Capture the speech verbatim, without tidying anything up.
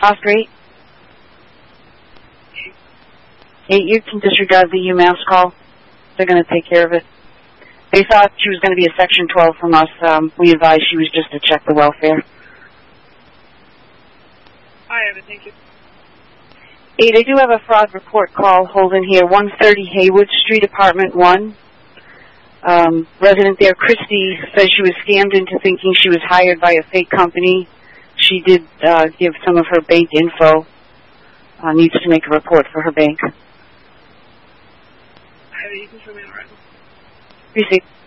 Oscar eight. Eight, you can disregard the UMass call. They're going to take care of it. They thought she was going to be a Section twelve from us. Um, we advised she was just to check the welfare. I have it, thank you. Eight, I do have a fraud report call holding here, one thirty Haywood Street, Apartment one. Um, resident there, Christy, says she was scammed into thinking she was hired by a fake company. She did uh, give some of her bank info. Uh, needs to make a report for her bank. I have it, you can show me already. Receipt.